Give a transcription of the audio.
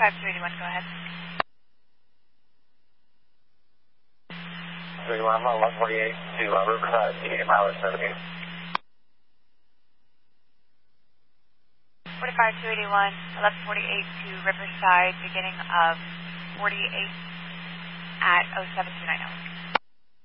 45281, go ahead. 31, 1148 to Riverside, 88 miles 78. 45281, 1148 to Riverside, beginning of 48 at 07290.